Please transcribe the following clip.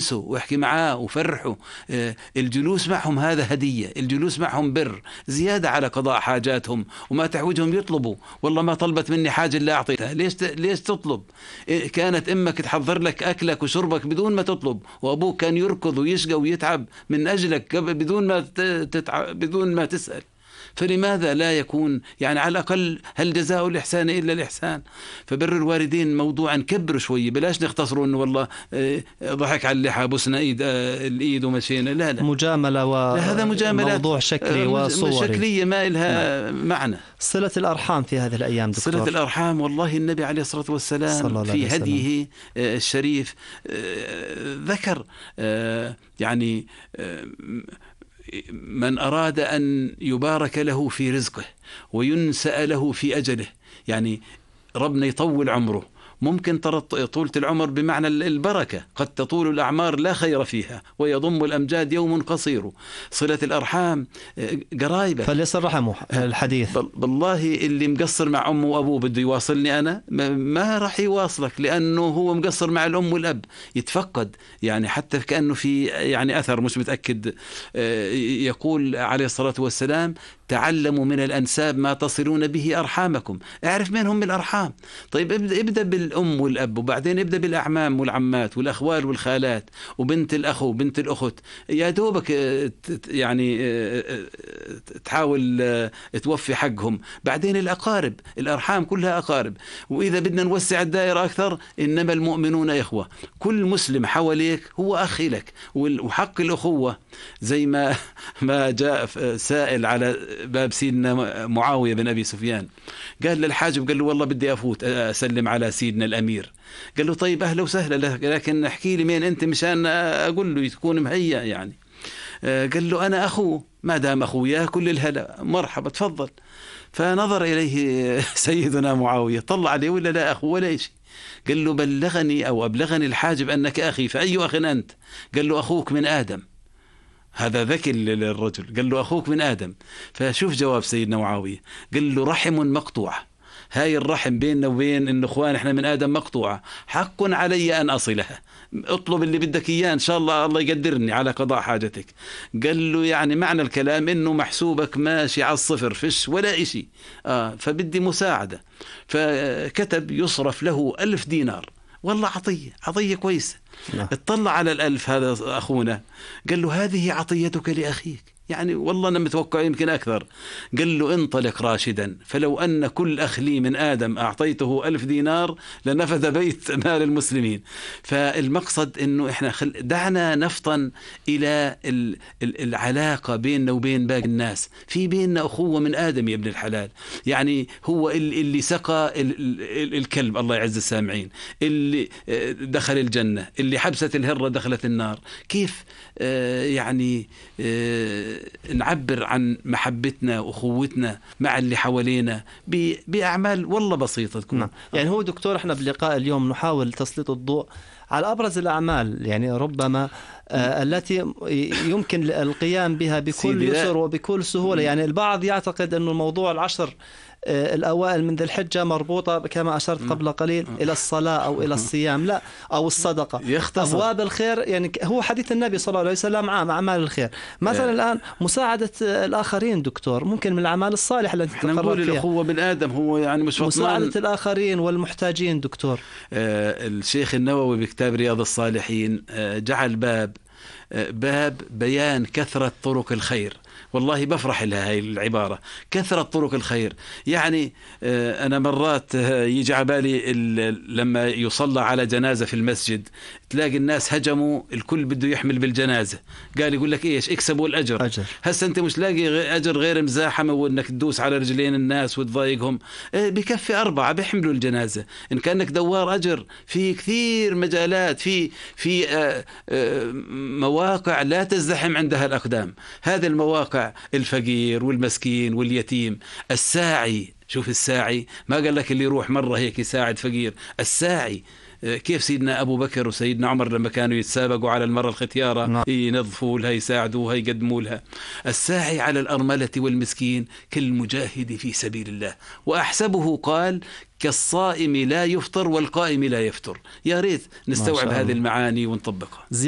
ونسه واحكي معاه وفرحه. الجلوس معهم هذا هدية، الجلوس معهم بر زيادة على قضاء حاجاتهم، وما تحوجهم يطلبوا. والله ما طلبت مني حاجة إلا أعطيتها، ليش تطلب؟ كانت أمك تحضر لك أكلك وشربك بدون ما تطلب، وأبوك كان يركض ويشقى ويتعب من أجلك بدون ما تسأل. فلماذا لا يكون يعني على الأقل هل جزاء الإحسان إلا الإحسان؟ فبر الوالدين موضوعا كبر شوي، بلاش نختصروا إنه والله ضحك على اللحى بوسنا الإيد ومشينا. لا مجاملة، هذا مجاملات موضوع شكلي وصوري شكلية ما إلها معنى. صلة الأرحام في هذه الأيام دكتور. صلة الأرحام، والله النبي عليه الصلاة والسلام في هديه الشريف ذكر يعني من أراد أن يبارك له في رزقه وينسأ له في أجله، يعني ربنا يطول عمره. ممكن طولة العمر بمعنى البركة، قد تطول الأعمار لا خير فيها ويضم الأمجاد يوم قصير. صلة الأرحام قرايبة، فليصل رحمه الحديث. بالله اللي مقصر مع أمه وأبوه بده يواصلني أنا ما راح يواصلك، لأنه هو مقصر مع الأم والأب. يتفقد يعني حتى كأنه في يعني أثر مش متأكد، يقول عليه الصلاة والسلام: تعلموا من الأنساب ما تصلون به أرحامكم. اعرف من هم الأرحام. طيب ابدأ بالأم والأب، وبعدين ابدأ بالأعمام والعمات والأخوال والخالات وبنت الأخ وبنت الأخت. يا دوبك يعني تحاول توفي حقهم. بعدين الأقارب، الأرحام كلها أقارب. وإذا بدنا نوسع الدائرة أكثر، إنما المؤمنون إخوة. كل مسلم حواليك هو أخي لك. وحق الأخوة زي ما جاء سائل على باب سيدنا معاوية بن أبي سفيان، قال للحاجب، قال له: والله بدي أفوت أسلم على سيدنا الأمير. قال له: طيب أهلا وسهلا، لكن احكي لي مين أنت مشان أقول له تكون مهيأ يعني. قال له: أنا أخوه، ما دام أخويا كل الهلا، مرحبا تفضل. فنظر إليه سيدنا معاوية، طلع عليه ولا لا أخو ولا شيء. قال له: بلغني أو أبلغني الحاجب أنك أخي، فأي أخ أنت؟ قال له: أخوك من آدم. هذا ذكي للرجل، قال له: أخوك من آدم. فشوف جواب سيدنا معاوية، قال له: رحم مقطوعة. هاي الرحم بيننا وبين النخوان احنا من آدم مقطوعة، حق علي أن أصلها. اطلب اللي بدك إياه، إن شاء الله يقدرني على قضاء حاجتك. قال له: يعني معنى الكلام إنه محسوبك ماشي على الصفر، فش ولا إشي، فبدي مساعدة. فكتب يصرف له 1000 دينار. والله عطية كويسة. اطلع على 1000 هذا أخونا، قال له: هذه عطيتك لأخيك، يعني والله أنا متوقع يمكن أكثر. قال له: انطلق راشدا، فلو أن كل أخ لي من آدم أعطيته 1000 دينار لنفذ بيت مال المسلمين. فالمقصد أنه إحنا دعنا نفطن إلى العلاقة بيننا وبين باقي الناس. في بيننا أخوة من آدم يا ابن الحلال. يعني هو اللي سقى الكلب، الله يعز السامعين، اللي دخل الجنة، اللي حبست الهرة دخلت النار. كيف يعني نعبر عن محبتنا وأخوتنا مع اللي حوالينا بأعمال والله بسيطة تكون. يعني هو دكتور احنا باللقاء اليوم نحاول تسليط الضوء على أبرز الأعمال، يعني ربما التي يمكن القيام بها بكل يسر وبكل سهولة. يعني البعض يعتقد أن الموضوع العشر الأوائل من ذي الحجة مربوطة كما أشرت قبل قليل إلى الصلاة أو إلى الصيام، لا، أو الصدقة. أبواب الخير يعني هو حديث النبي صلى الله عليه وسلم عام أعمال الخير. مثلا الآن مساعدة الآخرين دكتور ممكن من الأعمال الصالحة التي نقول فيها. الأخوة من آدم هو يعني مش مساعدة الآخرين والمحتاجين دكتور. الشيخ النووي بكتاب رياض الصالحين جعل باب بيان كثرة طرق الخير. والله بفرح لها هاي العبارة، كثرة طرق الخير. يعني أنا مرات يجي على لما يصلى على جنازة في المسجد تلاقي الناس هجموا، الكل بده يحمل بالجنازة. قال يقول لك إيش اكسبوا الأجر. هسه أنت مش لاقي أجر غير مزاحمة وإنك تدوس على رجلين الناس وتضايقهم. بكفي 4 بيحملوا الجنازة. إن كانك دوار أجر في كثير مجالات، في مواقع لا تزدحم عندها الأقدام. هذه المواقع الفقير والمسكين واليتيم، الساعي. شوف الساعي، ما قال لك اللي يروح مرة هيك يساعد فقير، الساعي. كيف سيدنا أبو بكر وسيدنا عمر لما كانوا يتسابقوا على المرة الختيارة ينظفوا لها يساعدوها يقدموا لها. الساعي على الأرملة والمسكين كالمجاهد في سبيل الله. وأحسبه قال: كالصائم لا يفطر والقائم لا يفطر. يا ريت نستوعب هذه المعاني ونطبقها.